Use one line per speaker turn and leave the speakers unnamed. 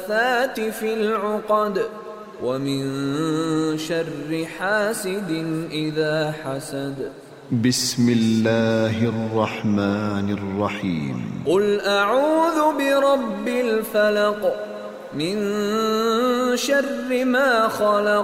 النفاثات في العقد ومن شر حاسد إذا حسد.
بسم الله الرحمن الرحيم.
قل أعوذ برب الفلق من شر ما خلق